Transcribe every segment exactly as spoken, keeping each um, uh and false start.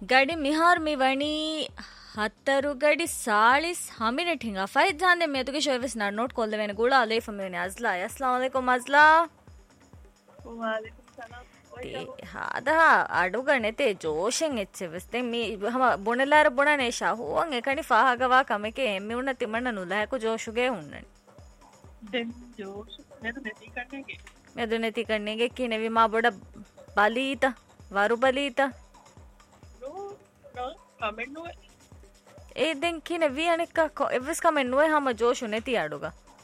ಗಡಿ ಮಿಹಾರ್ ಮಿ ವಣಿ ಹತ್ತರು ಗಡಿ ಸಾಳಿಸ್ ಹಮಿನೆಟ್ ಹಿಂಗ ಫೈದ್ ಜಾಂದೆ ಮೇತುಗೆ ಶೋವೆಸ್ ನಾ ನೋಟ್ ಕೊಲ್ದೆವೇನೆ ಗುಳ ಅಲೇ ಫಮಿನೆ ಅಜ್ಲಾ ಅಸ್ಲಾಂ ಅಲೈಕುಂ ಅಜ್ಲಾ ವಾಲೇಕುಂ ಸಲಾಂ ಹದ ಅಡುಗಣೆತೆ ಜೋಶೆಂ ಎಚ್ಚೆವೆಸ್ತೆ ಮಿ ಹಮ ಬುಣಲಾರ ಬುಣನೆ ಶಹುವಂ ಎಕಣಿ ಫಾಹಗವಾ ಕಮೆಕೆ ಎಮ್ಮಿ ಉಣ್ಣ ತಿಮ್ಮಣ್ಣ ನುಲಹಕು ಜೋಶುಗೆ ಹುಣ್ಣನಿ ದೆನ್ ಜೋಶು ನೆದು ನೆತಿ ಕಣ್ಣೆಗೆ මෙදු නැති කන්නේගේ කිනෙවි මා බොඩ බලීත වරු බලීත නෝ නෝ කමෙන්ට් නුවේ ඒ දැන් කිනෙවි අනෙක්ක එවස් කමෙන්ට් නුවේ හැම ජෝෂු නැති අඩුග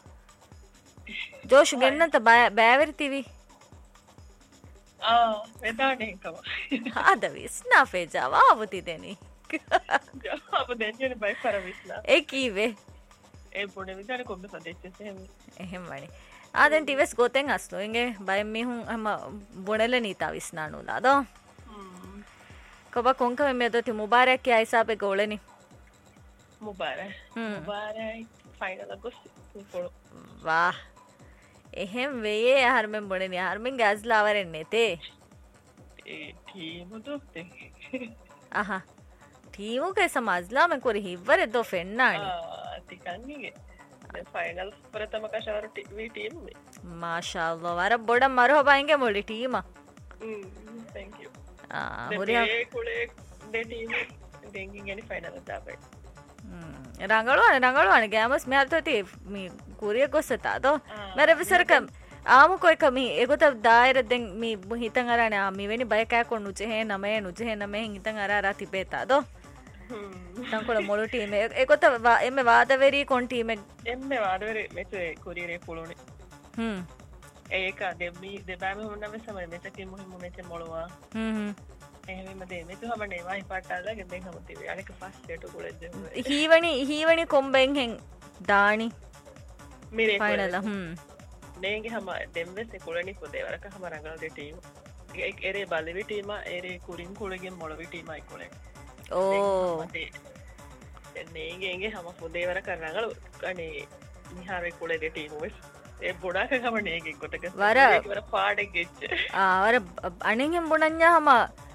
ජෝෂු ගෙන්නත බෑවරි තිවි ආ එදානේ කම ආද විස්නා ෆේජාව ආවති දෙනි ජවාබ දෙන්නේ බයි කර විස්නා ඒ කීවේ ඒ පොඩේ විතර කොම්බ සදෙච්ච එහෙම එහෙම වනේ ආදෙන් ටිවස් ගොතෙන් අස්නෝ ඉංගේ බය මිහුන් හැම බොණල නීතා විස්නානුලා දෝ කොබ කොංක මෙ දොති මුබාරක් යයි හිසාබේ ගෝලනි මුබාරක් මුබාරක් ෆයිනල් ගොස් පොළො වාහ් එහෙම වෙයේ හර්මෙන් බොණනි හර්මෙන් ගෑස්ලා වරෙන්නේ තේ ඒ ටීමු දොත්තේ ආහා ටීමු කේ සමාජලා මෙ කොරි හිවරේ දෝ ෆෙන්නානි ආ තිකන්නිගේ ಫೈನಲ್ ಪ್ರಥಮ ಕಶವರ ವಿ ಟೀಮ್ ಮಾಶಾಅಲ್ಲಾ ವರ ಬೊಡ ಮರಹಬಾ ಇಂಗೆ ಮೊಳಿ ಟೀಮ್ ಹ್ಮ್ ಥ್ಯಾಂಕ್ ಯು ಆ ಹುರಿಯ ಕುಳೆ ದೆ ಟೀಮ್ ಡೆಂಗಿಂಗ್ ಎನಿ ಫೈನಲ್ ದಾಬೆ ಹ್ಮ್ ರಂಗಳು ರಂಗಳು ಅನೆ ಗ್ಯಾಮಸ್ ಮೆ ಹರ್ತತಿ ಮಿ ಕುರಿಯ ಗೊಸತಾ ದೋ ಮೇರೆ ವಿಸರಕ ಆಮು ಕೊಯ್ ಕಮಿ ಎಗೊತ ದಾಯರ ದೆಂ ಮಿ ಹಿತಂ ಅರಾನೆ ಆ ಮಿ ವೆನಿ ಬಯ ಕಾ ಕೊಂಡು ಜೆ ನಮೆ ನುಜೆ ನಮೆ ಹಿತಂ ಅರಾರಾ ತಿಬೇತಾ ದೋ ತಂಕೊಳ ಮೊಳು ಟೀಮ್ ಏಕೊತ ಎಮ್ಮೆ ವಾದವೆರಿ ಕೊನ್ ಟೀಮ್ ಎಮ್ಮೆ ವಾದವೆರಿ ಮೆಚೆ ಕುರಿರೆ ಕುಳುನೆ ಹ್ಮ್ ಏಕ ದೆಮ್ಮಿ ದೆಬಾಮೆ ಹುನ್ನವೆ ಸಮಯ ಮೆಚೆ ಟೀಮ್ ಮುಹಿಮು ಮೆಚೆ ಮೊಳುವಾ ಹ್ಮ್ ಹ್ಮ್ එහෙම මදේ මෙතු හමනේ වයි පාටාලා ගෙදෙන් හමුතිවේ අනික ෆස්ට් ඩේට කුලෙද්ද හීවණි හීවණි කොම්බෙන් හෙන් දානි මිරේ ෆයිනල් හ්ම් ನೇಂಗೆ ಹಮ ದೆಂವೆಸೆ ಕುಳನಿ ಪೊದೇವರಕ ಹಮ ರಂಗಳ ದೆ ಟೀಮ್ ಎರೆ ಬಲವಿ ಟೀಮ ಎರೆ ಕುರಿನ್ ಕುಳಿಗೆ ಮೊಳವಿ ಟೀಮ್ ಐಕೊಳೆ ಓ ನೇಂಗೆ ಎಂಗೆ ಹಮ ಪೊದೇವರಕ ರಂಗಳ ಅನೆ ನಿಹಾರೆ ಕುಳೆ ದೆ ಟೀಮ್ ವೆಸ್ ඒ බොඩාක හම ನೇಂಗೆ කොටක වර වර පාඩෙ ගෙච්ච ಆ ವರ ಅಣಿಂಗೆಂ ಬುಣඤ්ඤා ಹಮ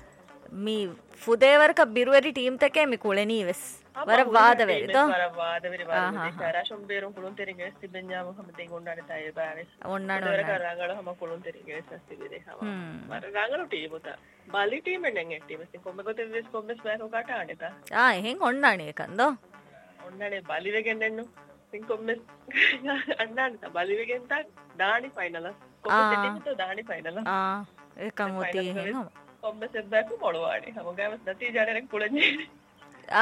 ಮೀ ಫುದೇವರಕ ಬಿರುವರಿ ಟೀಮ್ ತಕೆ ಮಿ ಕುಳೆನಿ ವೆಸ್ ವರ ವಾದವೆರಿ ತೋ ವರ ವಾದವೆರಿ ವಾದ ಸಾರಾಶಂ ಬೇರಂ ಕುಳುನ್ ತೆರಿಗೆ ಸಿಬೆನ್ಯಾಮ ಹಮ ತೆಂಗ ಉಂಡಾನೆ ತಾಯೆ ಬಾರೆ ಒಣ್ಣಾಣ ವರ ರಂಗಳ ಹಮ ಕುಳುನ್ ತೆರಿಗೆ ಸಸ್ತಿವಿದೆ ಹಮ ವರ ರಂಗಳ ಟೀಮ್ ಉತ ಬಾಲಿ ಟೀಮ್ ಎಂಗೆ ಟೀಮ್ ಸಿಂ ಕೊಮ್ಮೆ ಗೊತ್ತೆ ವೆಸ್ ಕೊಮ್ಮೆ ಸ್ಮ್ಯಾಕ್ ಕಾಟ ಆನೆತಾ ಆ ಹೆಂಗ್ ಒಣ್ಣಾಣೆ ಕಂದೋ ಒಣ್ಣಾಣೆ ಬಾಲಿವೆಗೆನ್ನೆನ್ನು ಸಿಂ ಕೊಮ್ಮೆ ಅಣ್ಣಾನೆ ಬಾಲಿವೆಗೆಂತ ದಾಣಿ ಫೈನಲ್ ಕೊಮ್ಮೆ ಟೀಮ್ ತೋ ದಾಣಿ ಫೈನಲ್ ಆ ಏಕಂ ಓತಿ ಹೆಂಗ ಒಮ್ಮೆ ಸೆದ್ದಾಕು ಮೊಳವಾಡಿ ಹಮಗಾವ ನತಿ ಜಾಣೆ ಕುಳನಿ ಆ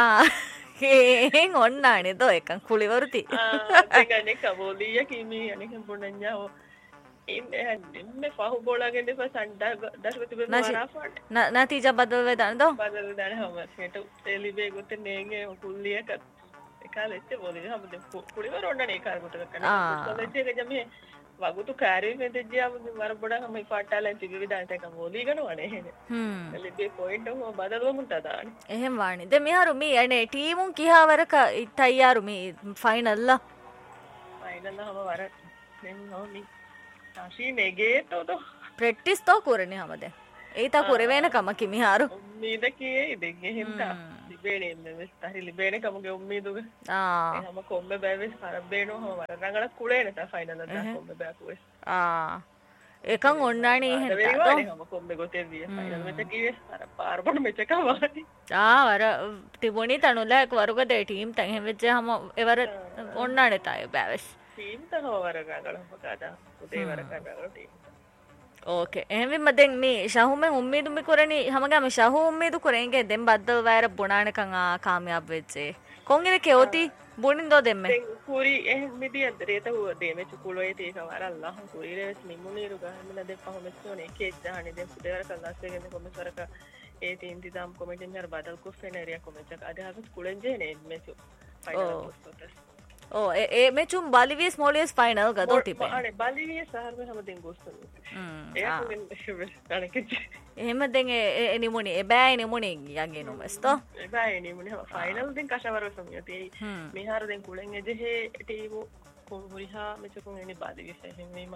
ಹೆಂಗ್ ಒಣ್ಣಾಣೆ ದೋ ಏಕಂ ಕುಳಿ ವರುತಿ ತೆಂಗನೆ ಕಬೋಲಿಯ ಕಿಮಿ ಅನಿಕೆ ಬುಣඤ්ඤා ඉන්නේ ඉන්නේ පහු බෝලාගෙන ඉපස් අන්ඩ දශකති බේ මාරාෆාට නතිජා බදල් වේදන දෝ බදල් දාන හැම සෙට එලිබේ ගොත නේගේ කුල්ලියක එකලෙච්ච බෝලි හැම දෙ කුලිවර ඔන්නනේ කාර ගොත කරන කොලෙජ් එක ජමේ වගුතු කාර්ය මෙදෙජ්ජා මර බොඩ හැම පාටාලෙන් තිබි විදාන තක බෝලි ගනවනේ හ්ම් එලිබේ පොයින්ට් එක බදල් වමුන්ට දාන එහෙම වානි දෙ මිහරු මී අනේ ටීමුන් කිහවරක තයාරු මී ෆයිනල් ලා ෆයිනල් ලා හම වර මෙන් නෝමි ශී නෙගේ තෝද ප්‍රැක්ටිස් තෝ කරන්නේ හැමදේ ඒතා කරවෙන කම කිමිහාරු උම්මීද කියේ ඉදෙගේ හින්දා ලිබේනේ මෙස් තරි ලිබේනේ කමගේ උම්මීදුග ආ එහෙම කොම්බේ බෑවෙස් කරබේනෝ හම වර රංගල කුලේ නත ෆයිනල් එක කොම්බේ බෑකුවේ ආ එකන් ඔන්නානේ හෙන්තා තෝ හම කොම්බේ ගොතේ විය ෆයිනල් මෙත කියේ අර පාරබොඩ මෙච කවානි ආ වර තිබුණි තනුලක් වරුග දෙ ටීම් තන් එහෙම වෙච්ච හම එවර ඔන්නානේ තය බෑවෙස් ටීම් තන වර රංගල පකාදා උදේ වර කරගල ටීම් ಓಕೆ එහෙම මදෙන් මේ ශහුමෙන් උම්මීදු මි කරණි හැමගම ශහු උම්මීදු කරෙන්ගේ දෙම් බද්දල් වයර බුණානකන් ආ කාමයාබ් වෙච්චේ කොංගින කෙෝති බුණින් දෝ දෙම්මෙ කුරි එහෙම මිදි අදරේත හුව දෙමෙ චුකුලෝයේ තේක වර අල්ලාහ් කුරි රෙස් මිමුනීරු ගහමන දෙ පහමස්සෝනේ කේක් ජහනේ දෙම් පුදේවර කල්ලාස්සෙගෙන කොමසරක ඒ තීන්ති දම් කොමෙන්ට් නර බදල් කොෆෙනරියා කොමෙන්ට් එක අදහස් කුලෙන් ජේනේ මෙචු ෆයිනල් පොස්ටස් ಓ ಎ ಮೆಚುಂ ಬಾಲಿವಿಯಸ್ ಮೋಲಿಯಸ್ ಫೈನಲ್ ಗದೋ ಟಿಪೆ ಅರೆ ಬಾಲಿವಿಯಸ್ ಸಹರ್ ಮೆ ಹಮದೆನ್ ಗೋಸ್ತನ್ ಹ್ಮ್ ಯಾಕುನ್ ಶೆಬೆ ನನಗೆ එහෙමදෙන් එ නිමුනි එ බෑ නිමුනි යගේ නොමස්තෝ එ බෑ නිමුනි ෆයිනල් දෙන් කෂවර සමියති මිහාර දෙන් කුලෙන් එජෙහෙ ටීමු කුරිහා මෙචකුන් එනි බාලිවියස් එහෙමීම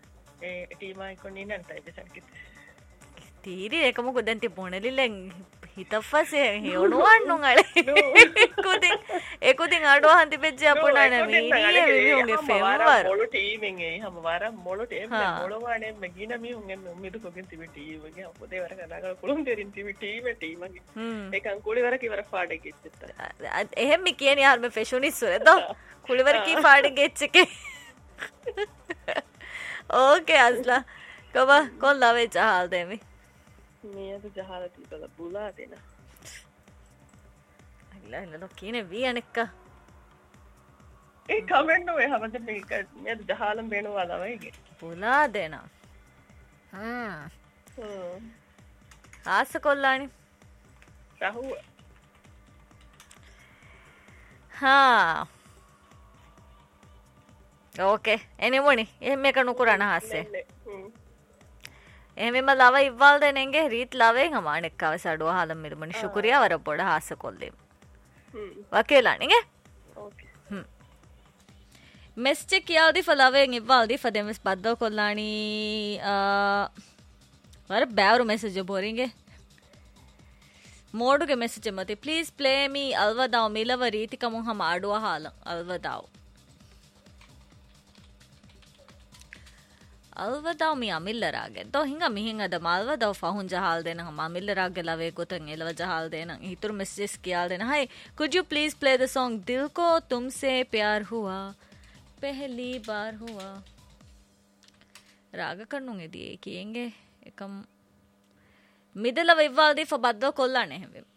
ඒ ටීමයි කොන්නේ නැන්තයි දෙසන් කිත් තීරි එකම ගොඩන්ති පොණලිලෙන් හිතෆසේ හියොනුවන්නු අල කුතින් එකුතින් අඩුවහන් තිබෙච්ච අපුණන මීනිය මිහුන්ගේ ෆෙම්වර මොළු ටීමින්ගේ හැම වාරම් මොළු ටීම් මොළවානේ මෙගින මිහුන්ගේ මිදු කොගෙන් තිබි ටීවගේ අපොතේ වර කනගල කුළුම් දෙරින් තිබි ටීම ටීමගේ ඒකන් කුලිවර කිවර ෆාඩේ ගෙච්චත එහෙම මි කියන්නේ යාර මේ ෆැෂනිස්වර දෝ කුලිවර කී ෆාඩේ ගෙච්චකේ ඕකේ අස්ලා කොබ කොල්ලා වේ ජහල් දෙමි මේ අද ජහල තිබල බුලා දෙන අයිලා ඉන්න කීනේ වී අනෙක්ක ඒ කමෙන්ට් ඔය හැමද මේක මේ ජහලම් වෙනවා ළමයිගේ බුලා දෙන හ්ම් හ්ම් ආස කොල්ලානි රහුව හා ඕකේ එනිමුනි එහෙම එක නුකුරණ හස්සේ එහෙම ලව ඉවල් දෙනෙන්ගේ රීත් ලවෙන් හමානෙක් අවස අඩුව හලම් මිරුමනි ශුක්‍රිය වර පොඩ හාස කොල්ලෙම් වකේලානිගේ ඕකේ ಮೆಸ್ಚೆ ಕಿಯಾದಿ ಫಲವೆ ಇವ್ವಾಲ್ದಿ ಫದೆಮೆಸ್ ಬದ್ದೋ ಕೊಲ್ಲಾಣಿ ವರ ಬ್ಯಾವರು ಮೆಸೇಜ್ ಬೋರಿಂಗೆ ಮೋಡುಗೆ ಮೆಸೇಜ್ ಮತಿ ಪ್ಲೀಸ್ ಪ್ಲೇ ಮೀ ಅಲ್ವದಾವ್ ಮಿಲವ ರೀತಿ ಕಮು ಹಮ ಆಡುವ ಹಾಲ ಅಲ್ವದಾವ್ ಅಲ್ವದಾವ್ ಮಿ ಅಮಿಲ್ಲರಾಗೆ ದೋ ಹಿಂಗ ಮಿ ಹಿಂಗದ ಮಾಲ್ವದಾವ್ ಫಹುನ್ ಜಹಾಲ್ Dena ಹಮ ಅಮಿಲ್ಲರಾಗೆ ಲವೆ ಗೊತಂ ಎಲವ ಜಹಾಲ್ Dena ಹಿತುರ್ messages ಕಿಯಾಲ್ Dena high could you please play the song ದಿಲ್ ಕೋ ತುಮ್ಸೆ ಪ್ಯಾರ್ ಹುವಾ पहली बार हुआ राग कन्नुंगे दिए किएंगे एकम मिदल विवादी फबद्दो कोल्लाने हैं